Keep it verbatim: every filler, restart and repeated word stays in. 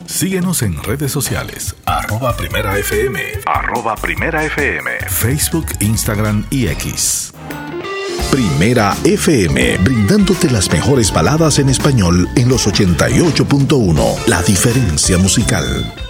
Síguenos en redes sociales, arroba Primera F M, arroba Primera F M, Facebook, Instagram y X. Primera F M, brindándote las mejores baladas en español en los ochenta y ocho punto uno, La Diferencia Musical.